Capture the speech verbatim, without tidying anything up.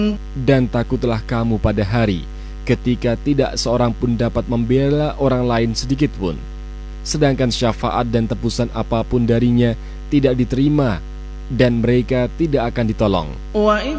Dan takutlah kamu pada hari ketika tidak seorang pun dapat membela orang lain sedikit pun, sedangkan syafaat dan tebusan apapun darinya tidak diterima dan mereka tidak akan ditolong.